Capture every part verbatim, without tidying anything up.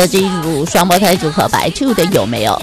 这一组双胞胎组合白兔的有没有？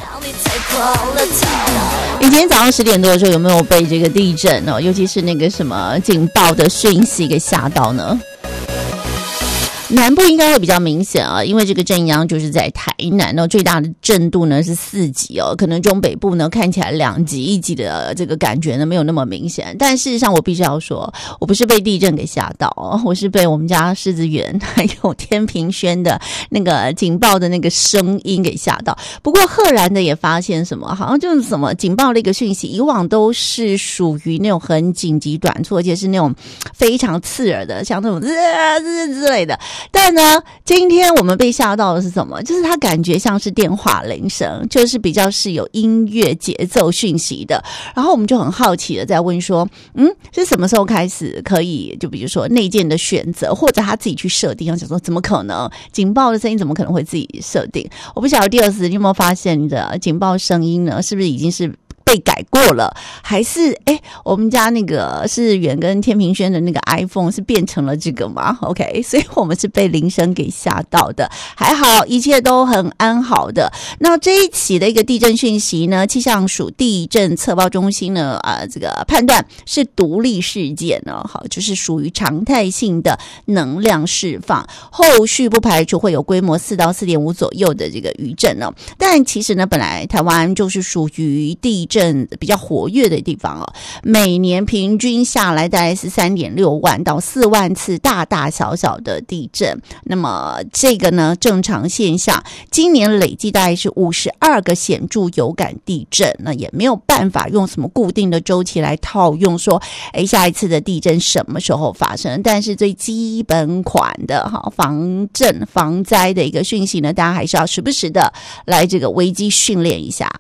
你今天早上十点多的时候有没有被这个地震哦，尤其是那个什么警报的讯息给吓到呢？南部应该会比较明显啊，因为这个震央就是在台南哦，最大的震度呢是四级哦，可能中北部呢看起来两级一级的这个感觉呢没有那么明显，但事实上我必须要说，我不是被地震给吓到哦，我是被我们家狮子园还有天平轩的那个警报的那个声音给吓到。不过赫然的也发现什么，好像就是什么警报的一个讯息，以往都是属于那种很紧急短促，而且是那种非常刺耳的，像那种呃之类的。但呢，今天我们被吓到的是什么？就是它感觉像是电话铃声，就是比较是有音乐节奏讯息的。然后我们就很好奇的在问说，嗯，是什么时候开始可以，就比如说内建的选择，或者他自己去设定？想说怎么可能？警报的声音怎么可能会自己设定？我不晓得第二次你有没有发现你的警报声音呢？是不是已经是被改过了，还是哎，我们家那个是远跟天平轩的那个 iPhone 是变成了这个吗 ？OK， 所以我们是被铃声给吓到的，还好一切都很安好的。那这一起的一个地震讯息呢，气象署地震测报中心呢，啊、呃，这个判断是独立事件呢，好，就是属于常态性的能量释放，后续不排除会有规模四到四点五左右的这个余震呢。但其实呢，本来台湾就是属于地震比较活跃的地方哦，每年平均下来大概是 三点六万到四万次大大小小的地震。那么这个呢正常现象，今年累计大概是五十二个显著有感地震，那也没有办法用什么固定的周期来套用说，哎，下一次的地震什么时候发生？但是最基本款的哈防震防灾的一个讯息呢，大家还是要时不时的来这个危机训练一下。